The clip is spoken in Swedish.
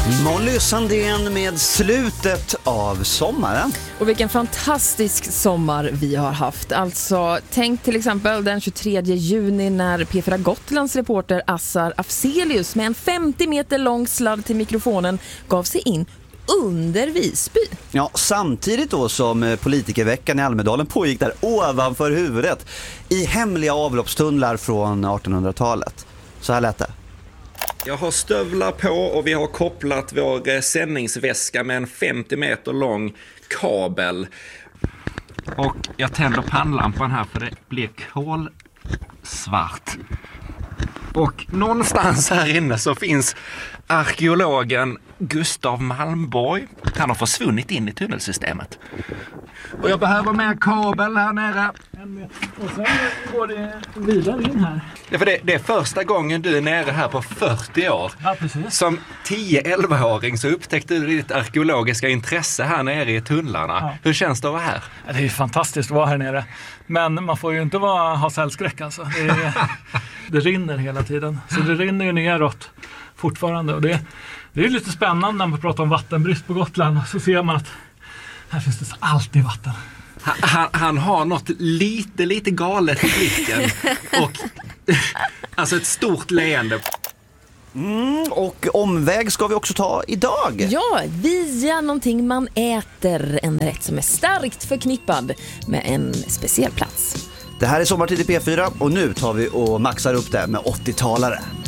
Molly Sandén med slutet av sommaren. Och vilken fantastisk sommar vi har haft. Alltså, tänk till exempel den 23 juni när P4 Gotlands reporter Assar Afzelius med en 50 meter lång sladd till mikrofonen gav sig in under Visby. Ja, samtidigt då som politikerveckan i Almedalen pågick där ovanför huvudet i hemliga avloppstunnlar från 1800-talet. Så här lät det. Jag har stövlar på och vi har kopplat vår sändningsväska med en 50 meter lång kabel. Och jag tänder pannlampan här för det blir kolsvart. Och någonstans här inne så finns arkeologen Gustav Malmborg. Han har försvunnit in i tunnelsystemet. Och jag behöver mer kabel här nere. Och sen går det vidare in här. Ja, för det är första gången du är nere här på 40 år. Ja, precis. Som 10-11-åring så upptäckte du ditt arkeologiska intresse här nere i tunnlarna. Ja. Hur känns det att vara här? Ja, det är fantastiskt att vara här nere. Men man får ju inte ha cellskräck alltså. Det rinner hela tiden. Så det rinner ju neråt fortfarande. Och det är lite spännande när man pratar om vattenbrist på Gotland. Så ser man att här finns det alltid vatten. Han har något lite galet i blicken. Och alltså ett stort leende. Och omväg ska vi också ta idag. Ja, via någonting man äter. En rätt som är starkt förknippad med en speciell plats. Det här är Sommartid i P4 och nu tar vi och maxar upp det med 80-talare.